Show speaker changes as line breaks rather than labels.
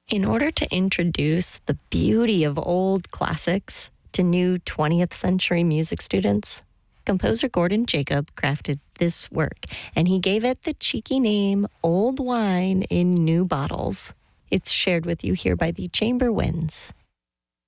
In order to introduce the beauty of old classics to new 20th century music students, composer Gordon Jacob crafted this work, and he gave it the cheeky name Old Wine in New Bottles. It's shared with you here by the Chamber Winds.